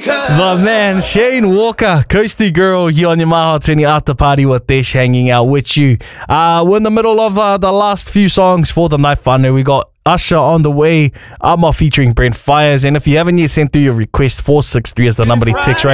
The man, Shane Walker, Coasty Girl, here on your Mahaotini After Party with Desh hanging out with you. We're in the middle of the last few songs for the night whānau. We got Usher on the way, Ama featuring Brent Fires. And if you haven't yet sent through your request, 463 is the number to text right